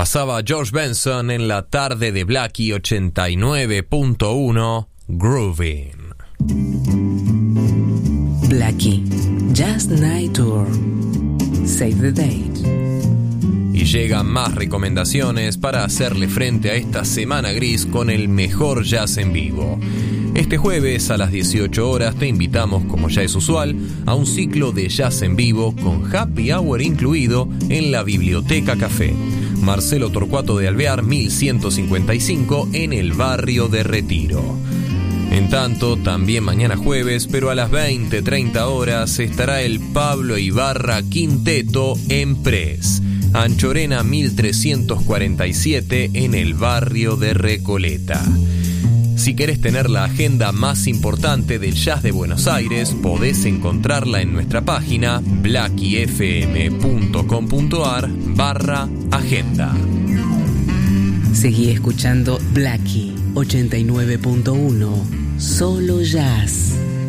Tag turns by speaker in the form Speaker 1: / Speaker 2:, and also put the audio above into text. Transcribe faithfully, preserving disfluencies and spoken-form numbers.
Speaker 1: Pasaba George Benson en la tarde de Blackie ochenta y nueve punto uno, Groovin'.
Speaker 2: Blackie, Jazz Night Tour. Save the date.
Speaker 1: Y llegan más recomendaciones para hacerle frente a esta semana gris con el mejor jazz en vivo. Este jueves a las dieciocho horas te invitamos, como ya es usual, a un ciclo de jazz en vivo con happy hour incluido en la Biblioteca Café. Marcelo Torcuato de Alvear, mil ciento cincuenta y cinco, en el barrio de Retiro. En tanto, también mañana jueves, pero a las veinte treinta horas, estará el Pablo Ibarra Quinteto en Pres, Anchorena mil trescientos cuarenta y siete, en el barrio de Recoleta. Si querés tener la agenda más importante del jazz de Buenos Aires, podés encontrarla en nuestra página blackiefm.com.ar barra agenda.
Speaker 2: Seguí escuchando Blackie ochenta y nueve punto uno, solo jazz.